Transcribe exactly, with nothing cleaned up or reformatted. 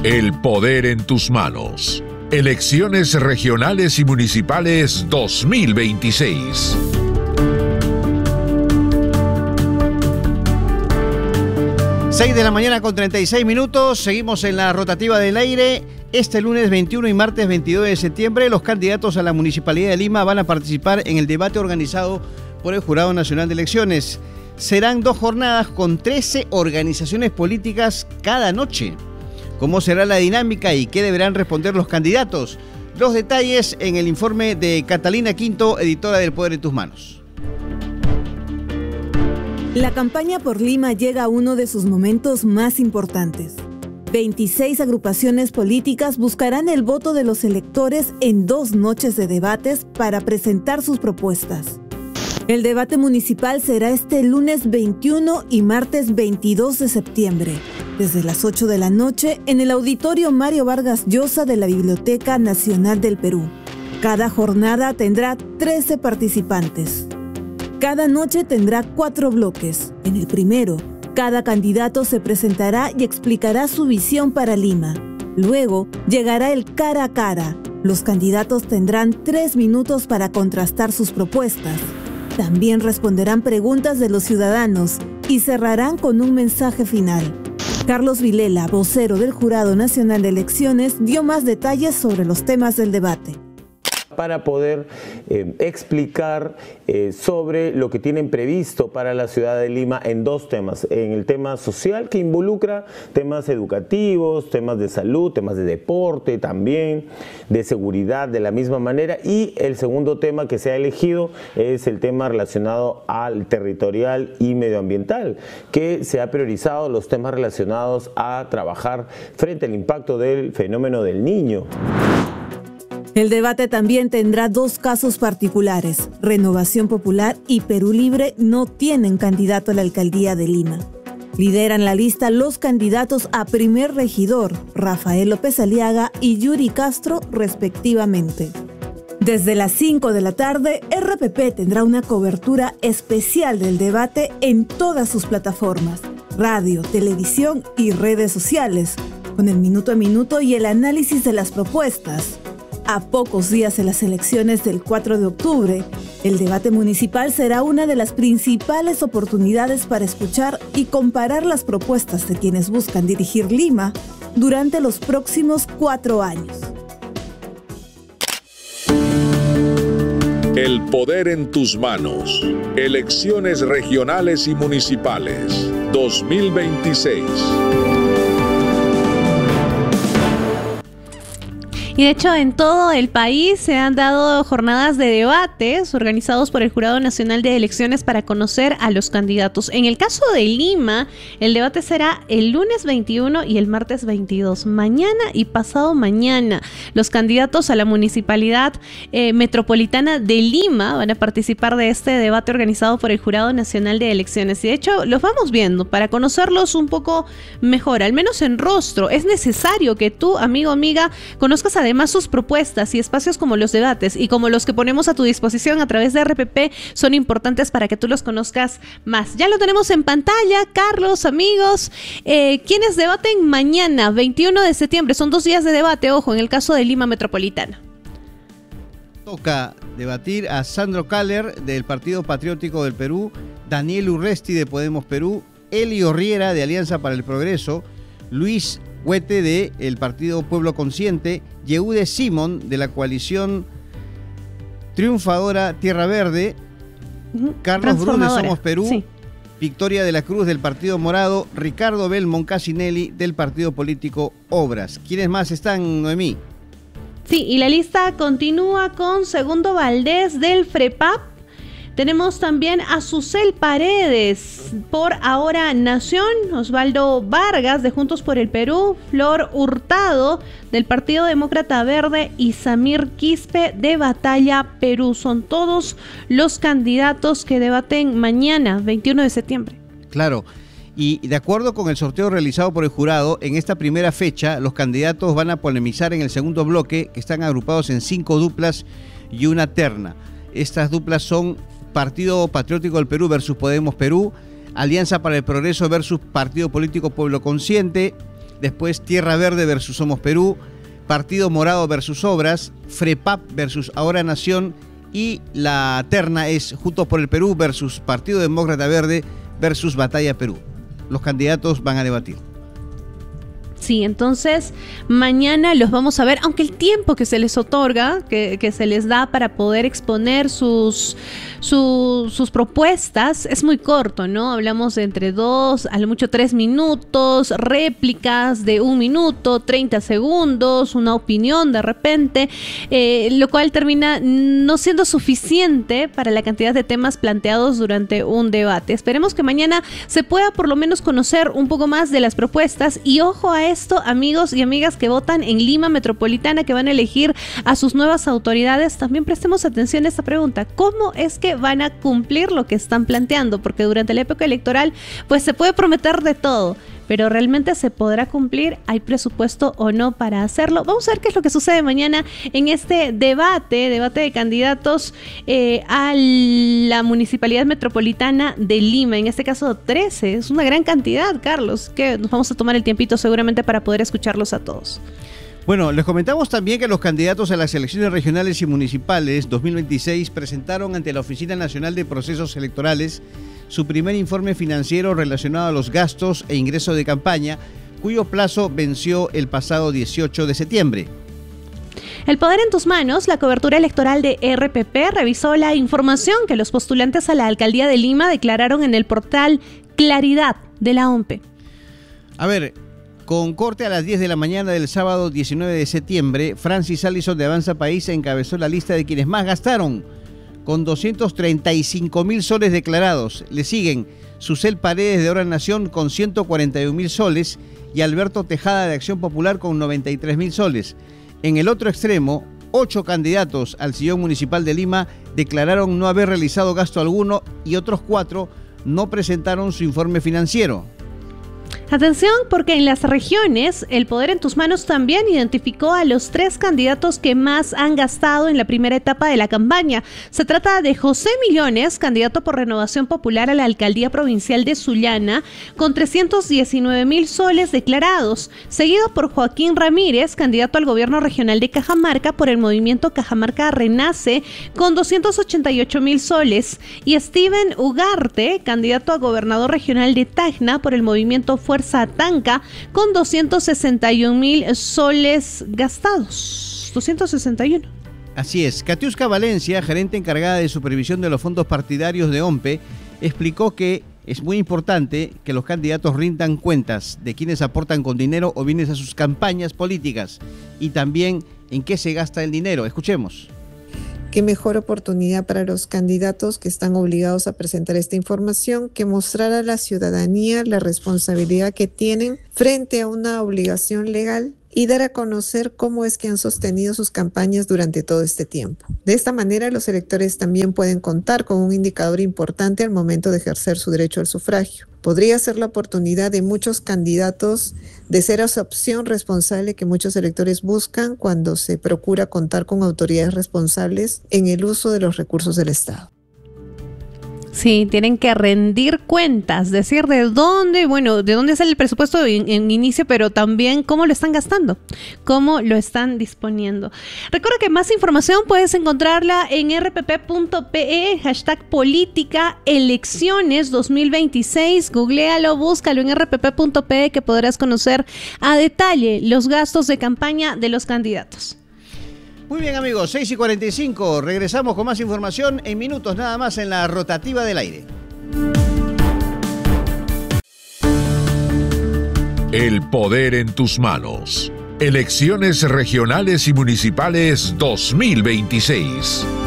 El poder en tus manos. Elecciones regionales y municipales dos mil veintiséis. seis de la mañana con treinta y seis minutos. Seguimos en la rotativa del aire. Este lunes veintiuno y martes veintidós de septiembre, los candidatos a la Municipalidad de Lima van a participar en el debate organizado por el Jurado Nacional de Elecciones. Serán dos jornadas con trece organizaciones políticas cada noche. ¿Cómo será la dinámica y qué deberán responder los candidatos? Los detalles en el informe de Catalina Quinto, editora del Poder en tus manos. La campaña por Lima llega a uno de sus momentos más importantes. veintiséis agrupaciones políticas buscarán el voto de los electores en dos noches de debates para presentar sus propuestas. El debate municipal será este lunes veintiuno y martes veintidós de septiembre, desde las ocho de la noche en el Auditorio Mario Vargas Llosa de la Biblioteca Nacional del Perú. Cada jornada tendrá trece participantes. Cada noche tendrá cuatro bloques. En el primero, cada candidato se presentará y explicará su visión para Lima. Luego, llegará el cara a cara. Los candidatos tendrán tres minutos para contrastar sus propuestas. También responderán preguntas de los ciudadanos y cerrarán con un mensaje final. Carlos Vilela, vocero del Jurado Nacional de Elecciones, dio más detalles sobre los temas del debate. Para poder eh, explicar eh, sobre lo que tienen previsto para la ciudad de Lima en dos temas. En el tema social, que involucra temas educativos, temas de salud, temas de deporte también, de seguridad de la misma manera. Y el segundo tema que se ha elegido es el tema relacionado al territorial y medioambiental, que se ha priorizado los temas relacionados a trabajar frente al impacto del fenómeno del Niño. El debate también tendrá dos casos particulares. Renovación Popular y Perú Libre no tienen candidato a la alcaldía de Lima. Lideran la lista los candidatos a primer regidor, Rafael López Aliaga y Yuri Castro, respectivamente. Desde las cinco de la tarde, R P P tendrá una cobertura especial del debate en todas sus plataformas, radio, televisión y redes sociales, con el minuto a minuto y el análisis de las propuestas. A pocos días de las elecciones del cuatro de octubre, el debate municipal será una de las principales oportunidades para escuchar y comparar las propuestas de quienes buscan dirigir Lima durante los próximos cuatro años. El poder en tus manos. Elecciones regionales y municipales dos mil veintiséis. Y de hecho, en todo el país se han dado jornadas de debates organizados por el Jurado Nacional de Elecciones para conocer a los candidatos. En el caso de Lima, el debate será el lunes veintiuno y el martes veintidós, mañana y pasado mañana. Los candidatos a la Municipalidad eh, Metropolitana de Lima van a participar de este debate organizado por el Jurado Nacional de Elecciones. Y de hecho, los vamos viendo para conocerlos un poco mejor, al menos en rostro. Es necesario que tú, amigo o amiga, conozcas a Además, sus propuestas y espacios como los debates y como los que ponemos a tu disposición a través de R P P son importantes para que tú los conozcas más. Ya lo tenemos en pantalla, Carlos, amigos. Eh, ¿Quiénes debaten mañana, veintiuno de septiembre? Son dos días de debate, ojo, en el caso de Lima Metropolitana. Toca debatir a Sandro Kaller del Partido Patriótico del Perú, Daniel Urresti de Podemos Perú, Elio Riera de Alianza para el Progreso, Luis Huete de el Partido Pueblo Consciente, Yehude Simón de la coalición triunfadora Tierra Verde, uh-huh. Carlos Brun de Somos Perú, sí. Victoria de la Cruz del Partido Morado, Ricardo Belmont Casinelli del Partido Político Obras. ¿Quiénes más están, Noemí? Sí, y la lista continúa con Segundo Valdés del FREPAP. Tenemos también a Susel Paredes por Ahora Nación, Osvaldo Vargas de Juntos por el Perú, Flor Hurtado del Partido Demócrata Verde y Samir Quispe de Batalla Perú. Son todos los candidatos que debaten mañana, veintiuno de septiembre. Claro, y de acuerdo con el sorteo realizado por el jurado, en esta primera fecha los candidatos van a polemizar en el segundo bloque, que están agrupados en cinco duplas y una terna. Estas duplas son Partido Patriótico del Perú versus Podemos Perú, Alianza para el Progreso versus Partido Político Pueblo Consciente, después Tierra Verde versus Somos Perú, Partido Morado versus Obras, FREPAP versus Ahora Nación, y la terna es Juntos por el Perú versus Partido Demócrata Verde versus Batalla Perú. Los candidatos van a debatir. Sí, entonces mañana los vamos a ver, aunque el tiempo que se les otorga, que, que se les da para poder exponer sus, su, sus propuestas es muy corto, ¿no? Hablamos de entre dos, a lo mucho tres minutos, réplicas de un minuto, treinta segundos, una opinión de repente, eh, lo cual termina no siendo suficiente para la cantidad de temas planteados durante un debate. Esperemos que mañana se pueda por lo menos conocer un poco más de las propuestas y ojo a esto, amigos y amigas que votan en Lima Metropolitana, que van a elegir a sus nuevas autoridades, también prestemos atención a esta pregunta: ¿cómo es que van a cumplir lo que están planteando? Porque durante la época electoral pues se puede prometer de todo, pero ¿realmente se podrá cumplir? ¿Hay presupuesto o no para hacerlo? Vamos a ver qué es lo que sucede mañana en este debate, debate de candidatos eh, a la Municipalidad Metropolitana de Lima, en este caso trece, es una gran cantidad, Carlos, que nos vamos a tomar el tiempito seguramente para poder escucharlos a todos. Bueno, les comentamos también que los candidatos a las elecciones regionales y municipales dos mil veintiséis presentaron ante la Oficina Nacional de Procesos Electorales su primer informe financiero relacionado a los gastos e ingresos de campaña, cuyo plazo venció el pasado dieciocho de septiembre. El Poder en tus manos, la cobertura electoral de R P P, revisó la información que los postulantes a la Alcaldía de Lima declararon en el portal Claridad de la O M P E. A ver, con corte a las diez de la mañana del sábado diecinueve de septiembre, Francis Allison de Avanza País encabezó la lista de quienes más gastaron, con doscientos treinta y cinco mil soles declarados. Le siguen Susel Paredes de Ahora Nación con ciento cuarenta y un mil soles y Alberto Tejada de Acción Popular con noventa y tres mil soles. En el otro extremo, ocho candidatos al sillón municipal de Lima declararon no haber realizado gasto alguno y otros cuatro no presentaron su informe financiero. Atención, porque en las regiones, el Poder en tus manos también identificó a los tres candidatos que más han gastado en la primera etapa de la campaña. Se trata de José Millones, candidato por Renovación Popular a la Alcaldía Provincial de Sullana, con trescientos diecinueve mil soles declarados, seguido por Joaquín Ramírez, candidato al Gobierno Regional de Cajamarca por el movimiento Cajamarca Renace, con doscientos ochenta y ocho mil soles, y Steven Ugarte, candidato a Gobernador Regional de Tacna por el movimiento Fuerza Tanca, con doscientos sesenta y un mil soles gastados. doscientos sesenta y uno. Así es. Katiuska Valencia, gerente encargada de supervisión de los fondos partidarios de O M P E, explicó que es muy importante que los candidatos rindan cuentas de quienes aportan con dinero o bienes a sus campañas políticas y también en qué se gasta el dinero. Escuchemos. Qué mejor oportunidad para los candidatos que están obligados a presentar esta información que mostrar a la ciudadanía la responsabilidad que tienen frente a una obligación legal y dar a conocer cómo es que han sostenido sus campañas durante todo este tiempo. De esta manera, los electores también pueden contar con un indicador importante al momento de ejercer su derecho al sufragio. Podría ser la oportunidad de muchos candidatos de ser esa opción responsable que muchos electores buscan cuando se procura contar con autoridades responsables en el uso de los recursos del Estado. Sí, tienen que rendir cuentas, decir de dónde, bueno, de dónde sale el presupuesto en, en inicio, pero también cómo lo están gastando, cómo lo están disponiendo. Recuerda que más información puedes encontrarla en r p p punto p e, hashtag política elecciones dos mil veintiséis. Googlealo, búscalo en r p p punto p e, que podrás conocer a detalle los gastos de campaña de los candidatos. Muy bien, amigos, seis y cuarenta y cinco. Regresamos con más información en minutos nada más en la rotativa del aire. El poder en tus manos. Elecciones regionales y municipales dos mil veintiséis.